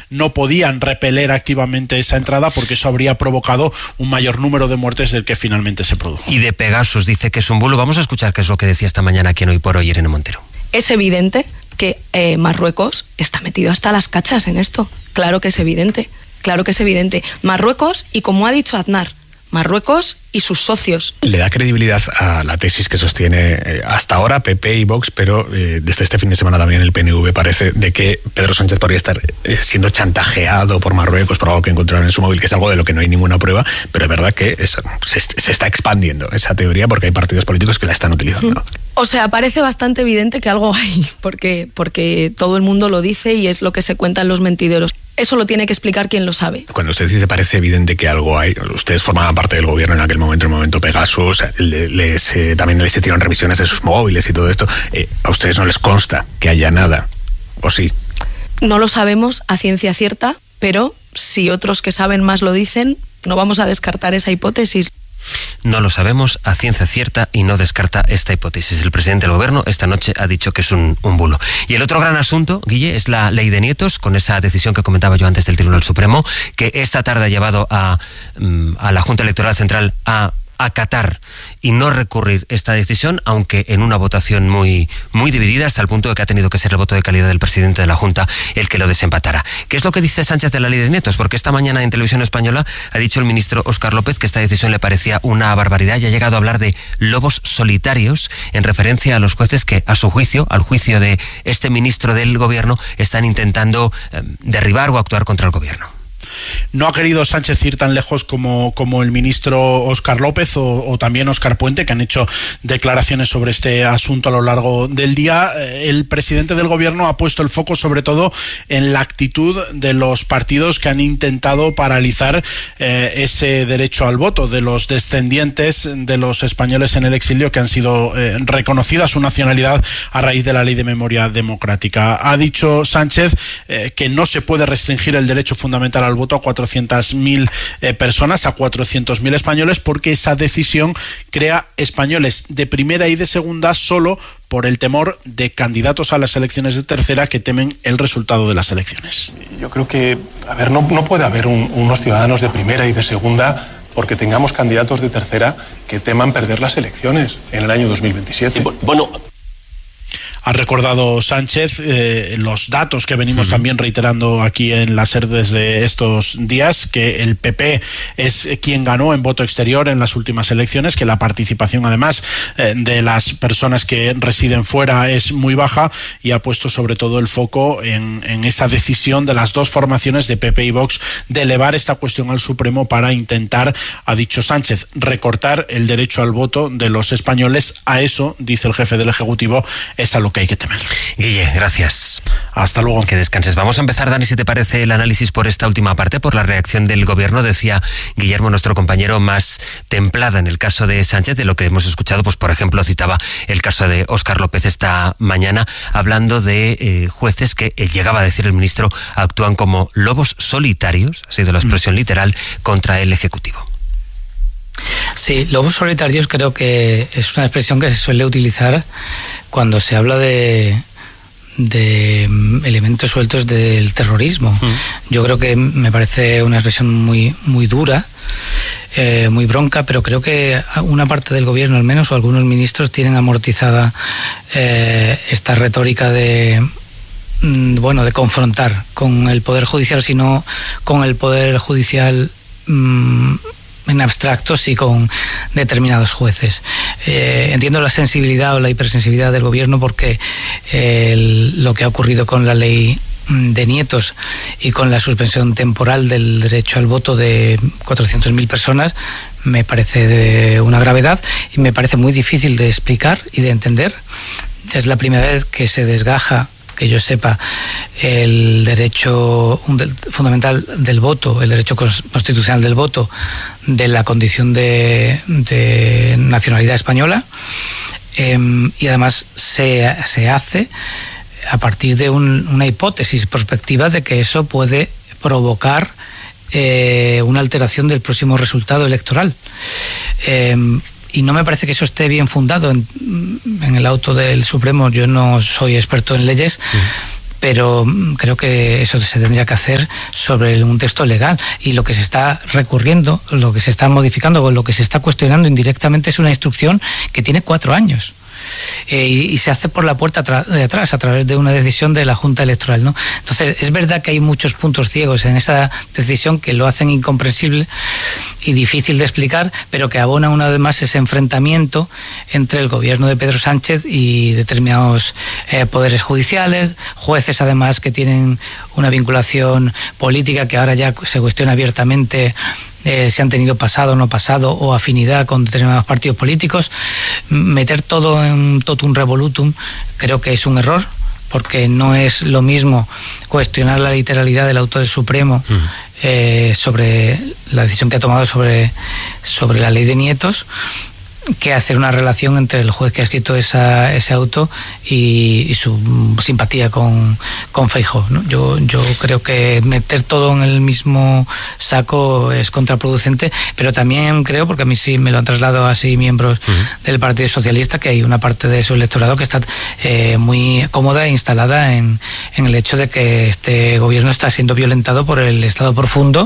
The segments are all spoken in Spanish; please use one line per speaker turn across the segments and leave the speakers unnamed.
no podían repeler activamente esa entrada porque eso habría provocado un mayor número de muertes del que finalmente se produjo.
Y de Pegasus dice que es un bulo. Vamos a escuchar qué es lo que decía esta mañana aquí en Hoy por Hoy Irene Montero.
Es evidente que Marruecos está metido hasta las cachas en esto. Claro que es evidente. Claro que es evidente. Marruecos, y como ha dicho Aznar, Marruecos y sus socios.
Le da credibilidad a la tesis que sostiene hasta ahora PP y Vox, pero desde este fin de semana también el PNV parece de que Pedro Sánchez podría estar siendo chantajeado por Marruecos por algo que encontraron en su móvil, que es algo de lo que no hay ninguna prueba, pero es verdad que se está expandiendo esa teoría porque hay partidos políticos que la están utilizando.
O sea, parece bastante evidente que algo hay, porque todo el mundo lo dice y es lo que se cuenta en los mentideros. Eso lo tiene que explicar quien lo sabe.
Cuando usted dice parece evidente que algo hay, ustedes formaban parte del gobierno en aquel momento, el momento Pegasus, también les hicieron revisiones de sus móviles y todo esto. ¿A ustedes no les consta que haya nada? ¿O sí?
No lo sabemos a ciencia cierta, pero si otros que saben más lo dicen, no vamos a descartar esa hipótesis.
No lo sabemos a ciencia cierta y no descarta esta hipótesis. El presidente del gobierno esta noche ha dicho que es un bulo. Y el otro gran asunto, Guille, es la ley de nietos, con esa decisión que comentaba yo antes del Tribunal Supremo, que esta tarde ha llevado a la Junta Electoral Central a acatar y no recurrir esta decisión, aunque en una votación muy, muy dividida, hasta el punto de que ha tenido que ser el voto de calidad del presidente de la Junta el que lo desempatara. ¿Qué es lo que dice Sánchez de la ley de nietos? Porque esta mañana en Televisión Española ha dicho el ministro Óscar López que esta decisión le parecía una barbaridad y ha llegado a hablar de lobos solitarios en referencia a los jueces que, a su juicio, al juicio de este ministro del gobierno, están intentando derribar o actuar contra el gobierno.
No ha querido Sánchez ir tan lejos como el ministro Óscar López o también Óscar Puente, que han hecho declaraciones sobre este asunto a lo largo del día. El presidente del gobierno ha puesto el foco sobre todo en la actitud de los partidos que han intentado paralizar ese derecho al voto, de los descendientes de los españoles en el exilio que han sido reconocida su nacionalidad a raíz de la Ley de Memoria Democrática. Ha dicho Sánchez que no se puede restringir el derecho fundamental al voto a 400.000 personas, a 400.000 españoles, porque esa decisión crea españoles de primera y de segunda solo por el temor de candidatos a las elecciones de tercera que temen el resultado de las elecciones.
Yo creo que, no puede haber unos ciudadanos de primera y de segunda porque tengamos candidatos de tercera que teman perder las elecciones en el año 2027.
Ha recordado Sánchez los datos que venimos también reiterando aquí en la SER desde estos días, que el PP es quien ganó en voto exterior en las últimas elecciones, que la participación además de las personas que residen fuera es muy baja, y ha puesto sobre todo el foco en esa decisión de las dos formaciones de PP y Vox de elevar esta cuestión al Supremo para intentar, ha dicho Sánchez, recortar el derecho al voto de los españoles. A eso, dice el jefe del Ejecutivo, es a lo que hay que temer.
Guille, gracias.
Hasta luego.
Que descanses. Vamos a empezar, Dani, si te parece, el análisis por esta última parte, por la reacción del gobierno. Decía Guillermo, nuestro compañero, más templada en el caso de Sánchez, de lo que hemos escuchado, pues por ejemplo, citaba el caso de Óscar López esta mañana, hablando de jueces que, llegaba a decir el ministro, actúan como lobos solitarios, ha sido la expresión literal, contra el Ejecutivo.
Sí, lobos solitarios creo que es una expresión que se suele utilizar cuando se habla de elementos sueltos del terrorismo. Yo creo que me parece una expresión muy, muy dura, muy bronca, pero creo que una parte del gobierno, al menos, o algunos ministros, tienen amortizada esta retórica de confrontar con el Poder Judicial, sino con el Poder Judicial en abstracto, sí, con determinados jueces. Entiendo la sensibilidad o la hipersensibilidad del gobierno porque lo que ha ocurrido con la ley de nietos y con la suspensión temporal del derecho al voto de 400.000 personas me parece de una gravedad y me parece muy difícil de explicar y de entender. Es la primera vez que se desgaja, que yo sepa, el derecho fundamental del voto, el derecho constitucional del voto, de la condición de nacionalidad española, y además se hace a partir de una hipótesis prospectiva de que eso puede provocar una alteración del próximo resultado electoral. Y no me parece que eso esté bien fundado en el auto del Supremo. Yo no soy experto en leyes, pero creo que eso se tendría que hacer sobre un texto legal, y lo que se está recurriendo, lo que se está modificando o lo que se está cuestionando indirectamente es una instrucción que tiene 4 años. Y se hace por la puerta de atrás a través de una decisión de la Junta Electoral, ¿no? Entonces es verdad que hay muchos puntos ciegos en esa decisión que lo hacen incomprensible y difícil de explicar, pero que abona una vez más ese enfrentamiento entre el gobierno de Pedro Sánchez y determinados poderes judiciales, jueces además que tienen una vinculación política que ahora ya se cuestiona abiertamente si han tenido pasado o no pasado o afinidad con determinados partidos políticos. Meter todo en totum revolutum creo que es un error, porque no es lo mismo cuestionar la literalidad del auto del Supremo sobre la decisión que ha tomado sobre la ley de nietos, que hacer una relación entre el juez que ha escrito ese auto y su simpatía con Feijóo, ¿no? Yo creo que meter todo en el mismo saco es contraproducente, pero también creo, porque a mí sí me lo han trasladado así miembros del Partido Socialista, que hay una parte de su electorado que está muy cómoda e instalada en el hecho de que este gobierno está siendo violentado por el Estado profundo,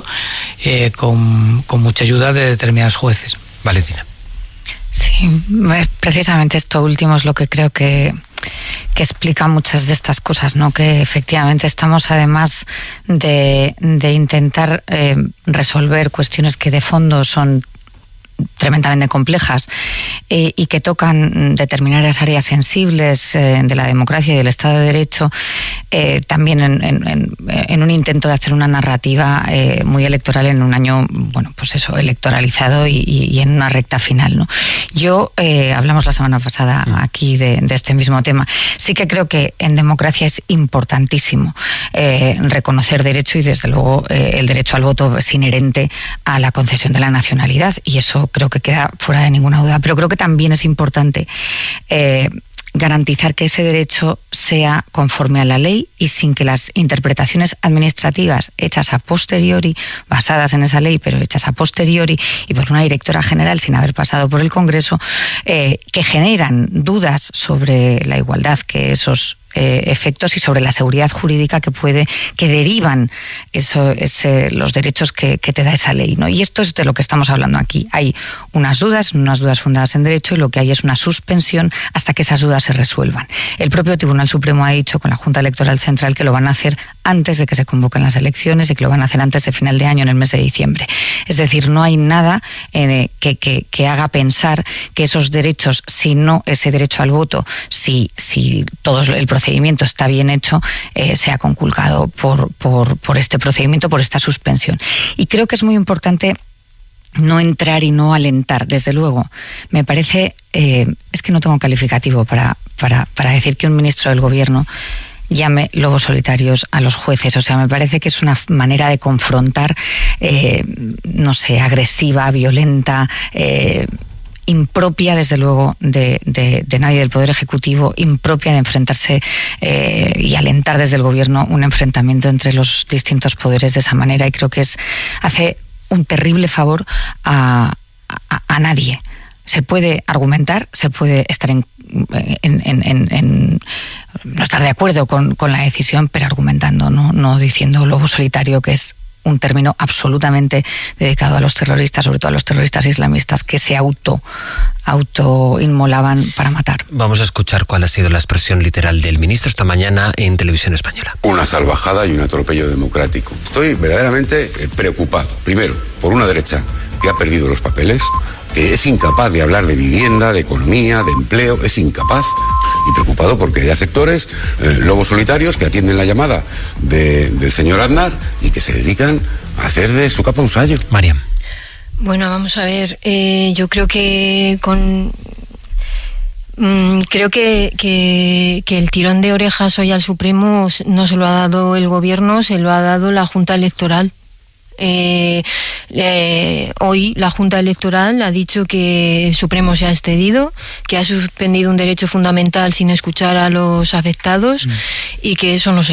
con mucha ayuda de determinados jueces.
Valentina.
Sí, precisamente esto último es lo que creo que explica muchas de estas cosas, ¿no? Que efectivamente estamos, además de intentar resolver cuestiones que de fondo son tremendamente complejas y que tocan determinadas áreas sensibles de la democracia y del Estado de Derecho, también en un intento de hacer una narrativa muy electoral en un año, bueno, pues eso, electoralizado y en una recta final, ¿no? Yo, hablamos la semana pasada aquí de este mismo tema. Sí que creo que en democracia es importantísimo reconocer derecho, y desde luego el derecho al voto es inherente a la concesión de la nacionalidad, y eso creo que queda fuera de ninguna duda, pero creo que también es importante garantizar que ese derecho sea conforme a la ley y sin que las interpretaciones administrativas hechas a posteriori, basadas en esa ley, pero hechas a posteriori y por una directora general sin haber pasado por el Congreso, que generan dudas sobre la igualdad que esos efectos y sobre la seguridad jurídica que derivan los derechos que te da esa ley, ¿no? Y esto es de lo que estamos hablando aquí. Hay unas dudas fundadas en derecho, y lo que hay es una suspensión hasta que esas dudas se resuelvan. El propio Tribunal Supremo ha dicho con la Junta Electoral Central que lo van a hacer antes de que se convoquen las elecciones y que lo van a hacer antes de final de año, en el mes de diciembre. Es decir, no hay nada que haga pensar que esos derechos, si no ese derecho al voto, si todo el procedimiento está bien hecho, sea conculcado por este procedimiento, por esta suspensión. Y creo que es muy importante no entrar y no alentar. Desde luego, me parece, es que no tengo calificativo para decir que un ministro del Gobierno llame lobos solitarios a los jueces. O sea, me parece que es una manera de confrontar, no sé, agresiva, violenta, impropia, desde luego, de nadie del Poder Ejecutivo, impropia de enfrentarse y alentar desde el Gobierno un enfrentamiento entre los distintos poderes de esa manera, y creo que hace un terrible favor a nadie. Se puede argumentar, se puede estar no estar de acuerdo con la decisión, pero argumentando, no diciendo lobo solitario, que es un término absolutamente dedicado a los terroristas, sobre todo a los terroristas islamistas que se autoinmolaban para matar.
Vamos a escuchar cuál ha sido la expresión literal del ministro esta mañana en Televisión Española.
Una salvajada y un atropello democrático. Estoy verdaderamente preocupado. Primero, por una derecha que ha perdido los papeles, que es incapaz de hablar de vivienda, de economía, de empleo, es incapaz. Y preocupado porque haya sectores, lobos solitarios, que atienden la llamada del señor Aznar y que se dedican a hacer de su capa un sayo.
Mariam.
Bueno, vamos a ver, yo creo que creo que el tirón de orejas hoy al Supremo no se lo ha dado el Gobierno, se lo ha dado la Junta Electoral. Hoy la Junta Electoral ha dicho que el Supremo se ha excedido, que ha suspendido un derecho fundamental sin escuchar a los afectados y que eso no se hace.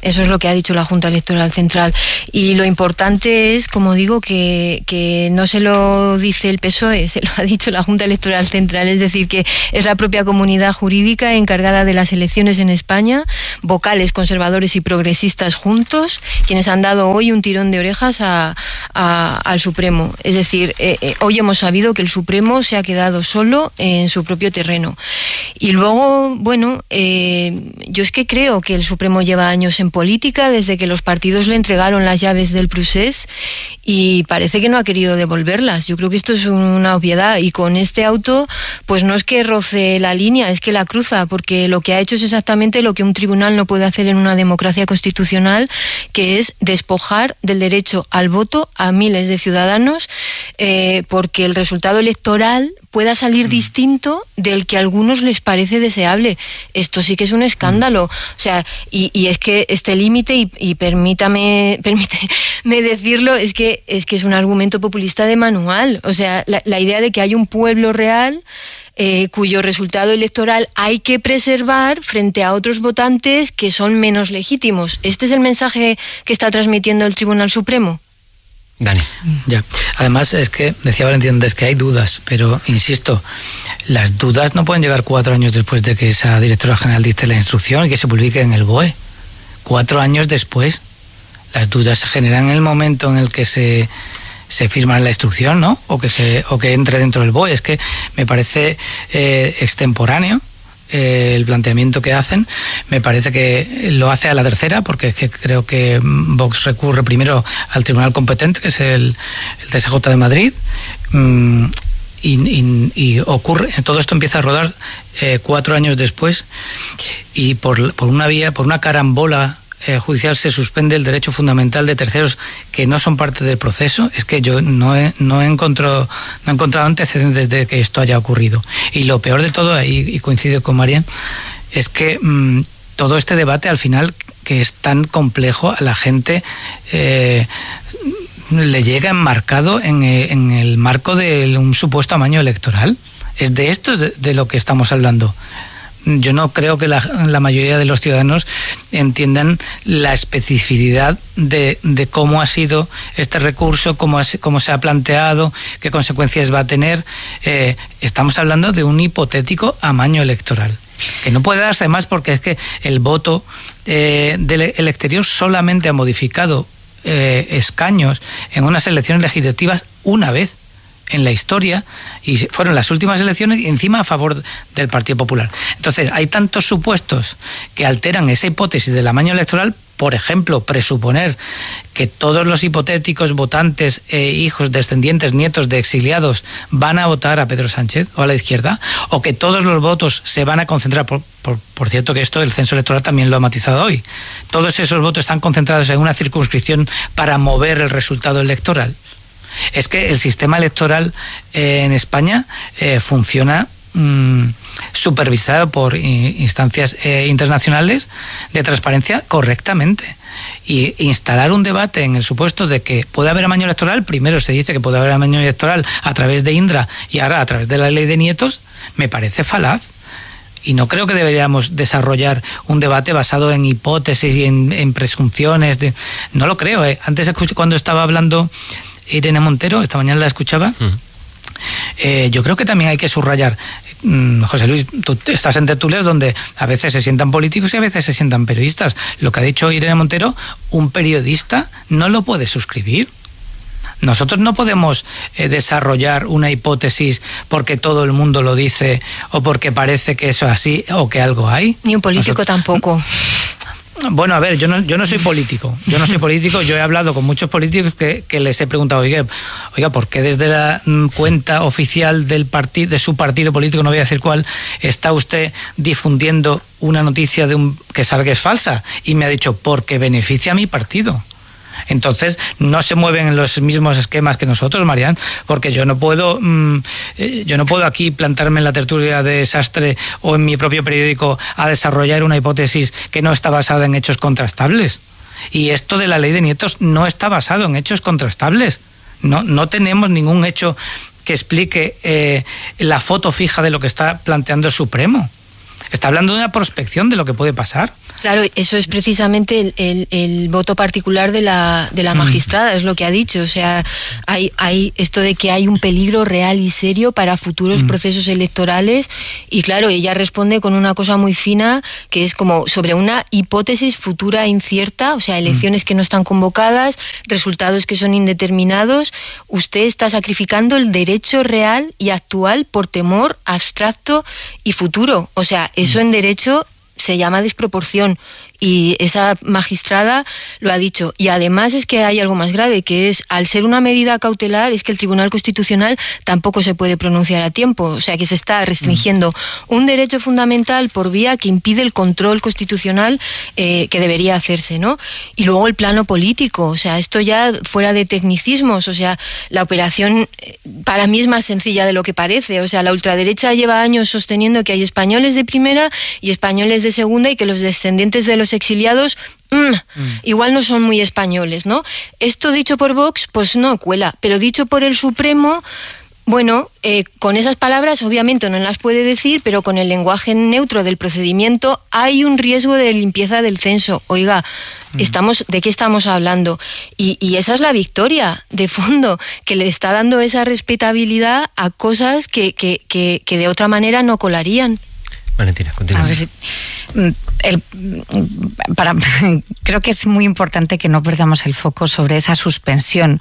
Eso es lo que ha dicho la Junta Electoral Central. Y lo importante es, como digo, que no se lo dice el PSOE, se lo ha dicho la Junta Electoral Central. Es decir, que es la propia comunidad jurídica encargada de las elecciones en España, vocales, conservadores y progresistas juntos, quienes han dado hoy un tirón de orejas al Supremo. Es decir, hoy hemos sabido que el Supremo se ha quedado solo en su propio terreno. Y luego, bueno, yo es que creo que el Supremo lleva años en política, desde que los partidos le entregaron las llaves del procés, y parece que no ha querido devolverlas. Yo creo que esto es una obviedad, y con este auto pues no es que roce la línea, es que la cruza, porque lo que ha hecho es exactamente lo que un tribunal no puede hacer en una democracia constitucional, que es despojar del derecho al voto a miles de ciudadanos, porque el resultado electoral pueda salir distinto del que a algunos les parece deseable. Esto sí que es un escándalo. O sea, y es que este límite, y permítame decirlo, es que es un argumento populista de manual. O sea, la idea de que hay un pueblo real cuyo resultado electoral hay que preservar frente a otros votantes que son menos legítimos. ¿Este es el mensaje que está transmitiendo el Tribunal Supremo?
Dani.
Ya. Además, es que decía Valentín antes que hay dudas, pero insisto, las dudas no pueden llegar 4 años después de que esa directora general dicte la instrucción y que se publique en el BOE. 4 años después. Las dudas se generan en el momento en el que se firma la instrucción, ¿no? O que entre dentro del BOE. Es que me parece extemporáneo el planteamiento que hacen. Me parece que lo hace a la tercera, porque es que creo que Vox recurre primero al tribunal competente, que es el TSJ de Madrid, y ocurre, todo esto empieza a rodar 4 años después, y por una carambola judicial se suspende el derecho fundamental de terceros que no son parte del proceso. Es que yo no he encontrado antecedentes de que esto haya ocurrido. Y lo peor de todo, y coincido con María, es que todo este debate al final, que es tan complejo, a la gente le llega enmarcado en el marco de un supuesto amaño electoral. Es de esto de lo que estamos hablando. Yo no creo que la mayoría de los ciudadanos entiendan la especificidad de cómo ha sido este recurso, cómo se ha planteado, qué consecuencias va a tener. Estamos hablando de un hipotético amaño electoral, que no puede darse más, porque es que el voto el exterior solamente ha modificado escaños en unas elecciones legislativas una vez en la historia, y fueron las últimas elecciones, y encima a favor del Partido Popular. Entonces, hay tantos supuestos que alteran esa hipótesis del amaño electoral. Por ejemplo, presuponer que todos los hipotéticos votantes, hijos, descendientes, nietos de exiliados van a votar a Pedro Sánchez o a la izquierda, o que todos los votos se van a concentrar, por cierto que esto el censo electoral también lo ha matizado hoy, todos esos votos están concentrados en una circunscripción para mover el resultado electoral. Es que el sistema electoral en España funciona supervisado por instancias internacionales de transparencia correctamente. Y instalar un debate en el supuesto de que puede haber amaño electoral, primero se dice que puede haber amaño electoral a través de Indra y ahora a través de la ley de nietos, me parece falaz. Y no creo que deberíamos desarrollar un debate basado en hipótesis y en presunciones. No lo creo. Antes, cuando estaba hablando Irene Montero, esta mañana la escuchaba, yo creo que también hay que subrayar, José Luis, tú estás en tertulias donde a veces se sientan políticos y a veces se sientan periodistas. Lo que ha dicho Irene Montero, un periodista no lo puede suscribir. Nosotros no podemos desarrollar una hipótesis porque todo el mundo lo dice o porque parece que eso es así o que algo hay.
Ni un político tampoco.
Bueno, a ver, yo no soy político. Yo he hablado con muchos políticos que les he preguntado, oiga, ¿por qué desde la cuenta oficial de su partido político, no voy a decir cuál, está usted difundiendo una noticia que sabe que es falsa? Y me ha dicho, porque beneficia a mi partido. Entonces no se mueven en los mismos esquemas que nosotros, Marián, porque yo no puedo aquí plantarme en la tertulia de Sastre o en mi propio periódico a desarrollar una hipótesis que no está basada en hechos contrastables. Y esto de la ley de nietos no está basado en hechos contrastables. No tenemos ningún hecho que explique la foto fija de lo que está planteando el Supremo. está hablando de una prospección de lo que puede pasar.
Claro, eso es precisamente el voto particular de la magistrada, es lo que ha dicho. O sea, hay esto de que hay un peligro real y serio para futuros procesos electorales, y claro, ella responde con una cosa muy fina, que es como sobre una hipótesis futura incierta, o sea, elecciones que no están convocadas, resultados que son indeterminados. Usted está sacrificando el derecho real y actual por temor abstracto y futuro. O sea, eso en derecho se llama desproporción, y esa magistrada lo ha dicho. Y además es que hay algo más grave, que es, al ser una medida cautelar, es que el Tribunal Constitucional tampoco se puede pronunciar a tiempo, o sea que se está restringiendo un derecho fundamental por vía que impide el control constitucional que debería hacerse, ¿no? Y luego el plano político, o sea, esto ya fuera de tecnicismos, o sea, la operación para mí es más sencilla de lo que parece. O sea, la ultraderecha lleva años sosteniendo que hay españoles de primera y españoles de segunda, y que los descendientes de los exiliados igual no son muy españoles, ¿no? Esto dicho por Vox, pues no cuela, pero dicho por el Supremo, bueno, con esas palabras obviamente no las puede decir, pero con el lenguaje neutro del procedimiento hay un riesgo de limpieza del censo. Oiga, ¿de qué estamos hablando? Y esa es la victoria de fondo, que le está dando esa respetabilidad a cosas que de otra manera no colarían.
Valentina, continúa.
Creo que es muy importante que no perdamos el foco sobre esa suspensión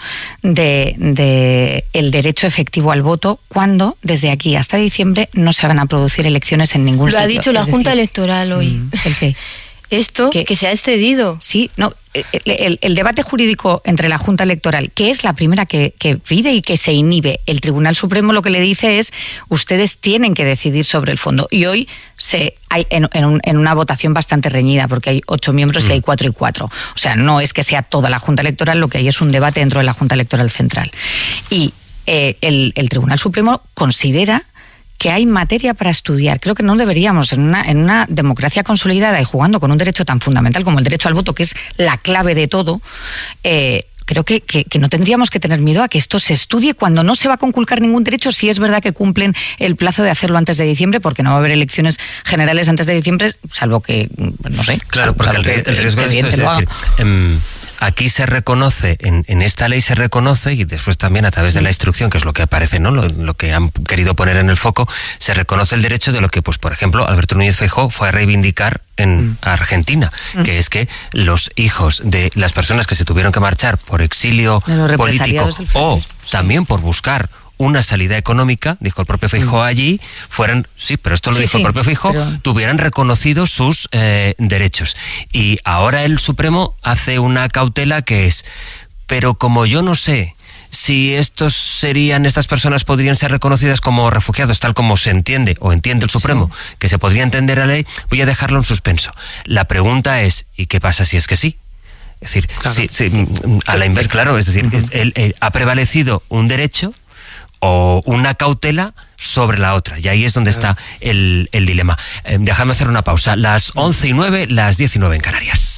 de el derecho efectivo al voto, cuando desde aquí hasta diciembre no se van a producir elecciones en ningún sitio.
Lo ha dicho la Junta Electoral hoy.
¿El qué?
Esto, que se ha excedido.
Sí, no. El debate jurídico entre la Junta Electoral, que es la primera que pide y que se inhibe, el Tribunal Supremo lo que le dice es: ustedes tienen que decidir sobre el fondo. Y hoy hay en una votación bastante reñida, porque hay 8 miembros y hay 4 y 4. O sea, no es que sea toda la Junta Electoral, lo que hay es un debate dentro de la Junta Electoral Central. Y el Tribunal Supremo considera que hay materia para estudiar. Creo que no deberíamos, en una democracia consolidada y jugando con un derecho tan fundamental como el derecho al voto, que es la clave de todo, creo que no tendríamos que tener miedo a que esto se estudie cuando no se va a conculcar ningún derecho, si es verdad que cumplen el plazo de hacerlo antes de diciembre, porque no va a haber elecciones generales antes de diciembre, salvo que, no sé.
Claro, porque el riesgo de esto es decir, aquí se reconoce, en esta ley se reconoce, y después también a través de la instrucción, que es lo que aparece, ¿no? Lo que han querido poner en el foco, se reconoce el derecho de lo que, pues, por ejemplo, Alberto Núñez Feijóo fue a reivindicar en Argentina, que es que los hijos de las personas que se tuvieron que marchar por exilio político o también por buscar una salida económica, dijo el propio Feijóo allí, pero esto lo dijo el propio Feijóo, tuvieran reconocidos sus derechos. Y ahora el Supremo hace una cautela que es: pero como yo no sé si estas personas podrían ser reconocidas como refugiados, tal como se entiende, o entiende el Supremo, que se podría entender la ley, voy a dejarlo en suspenso. La pregunta es: ¿y qué pasa si es que sí? Es decir, a la inversa, claro, es decir, ha prevalecido un derecho o una cautela sobre la otra, y ahí es donde está el dilema. Déjame hacer una pausa. Las 11:09, las 19 en Canarias.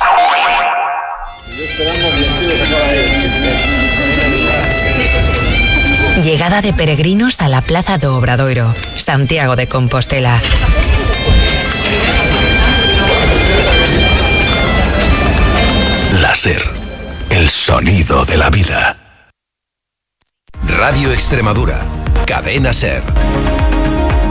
Llegada de peregrinos a la Plaza do Obradoiro, Santiago de Compostela.
Láser, el sonido de la vida. Radio Extremadura, Cadena SER.